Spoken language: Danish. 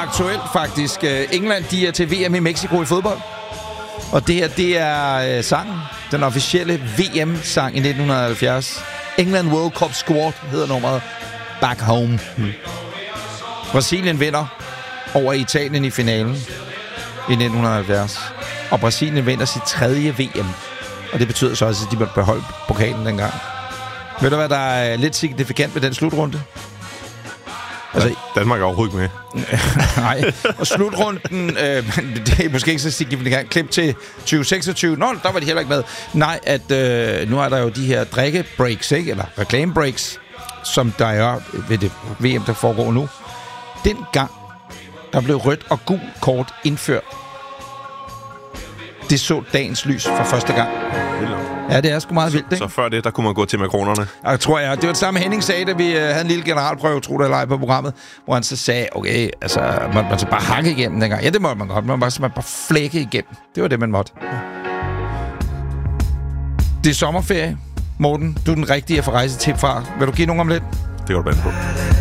aktuelt faktisk. England, de er til VM i Mexico i fodbold. Og det her, det er sangen. Den officielle VM-sang i 1970. England World Cup Squad hedder nummeret Back Home. Brasilien vinder over Italien i finalen i 1970. Og Brasilien vinder sit 3. VM. Og det betyder så også, at de måtte beholde pokalen dengang. Ved du, hvad der er lidt signifikant ved den slutrunde? Altså, Danmark er overhovedet ikke med. Nej, og slutrunden, det er måske ikke så signifikant. Klip til 2026. Nå, der var de heller ikke med. Nej, at nu er der jo de her drikkebreaks, ikke? Eller reklamebreaks, som der er ved det VM, der foregår nu. Dengang, der blev rødt og gul kort indført. Det så dagens lys for første gang. Ja, det er sgu meget vildt, ikke? Så før det, der kunne man gå til makronerne. Jeg tror, det var det samme Henning sagde, da vi havde en lille generalprøve, tro det eller ej, på programmet, hvor han så sagde, okay, altså, man så bare hakke igennem dengang. Ja, det måtte man godt. Man bare flække igennem. Det var det, man måtte. Det er sommerferie. Morten, du er den rigtige at få rejsetip fra. Vil du give nogen om lidt? Det går du bande på.